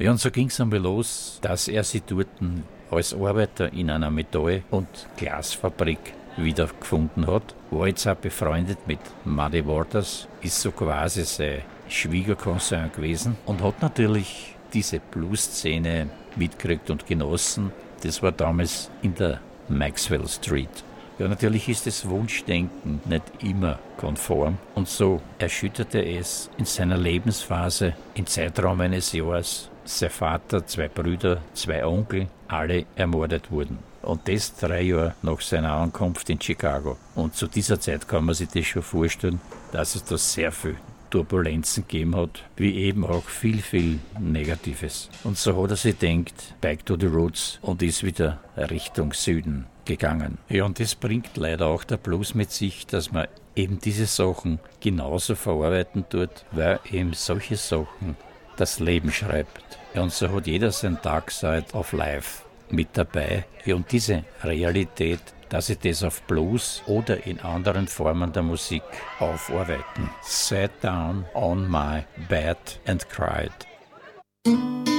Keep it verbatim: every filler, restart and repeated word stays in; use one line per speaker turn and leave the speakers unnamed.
Ja, und so ging es einmal los, dass er sich dort als Arbeiter in einer Metall- und Glasfabrik wiedergefunden hat. War jetzt auch befreundet mit Muddy Waters, ist so quasi sein Schwiegercousin gewesen und hat natürlich diese Blues-Szene mitgekriegt und genossen. Das war damals in der Maxwell Street. Ja, natürlich ist das Wunschdenken nicht immer konform und so erschütterte es in seiner Lebensphase im Zeitraum eines Jahres. Sein Vater, zwei Brüder, zwei Onkel, alle ermordet wurden. Und das drei Jahre nach seiner Ankunft in Chicago. Und zu dieser Zeit kann man sich das schon vorstellen, dass es da sehr viel Turbulenzen gegeben hat, wie eben auch viel, viel Negatives. Und so hat er sich gedacht, back to the roots und ist wieder Richtung Süden gegangen. Ja, und das bringt leider auch der Blues mit sich, dass man eben diese Sachen genauso verarbeiten tut, weil eben solche Sachen das Leben schreibt. Ja, und so hat jeder sein Dark Side of Life mit dabei. Ja, und diese Realität, dass sie das auf Blues oder in anderen Formen der Musik aufarbeiten. Sat down on my bed and cried.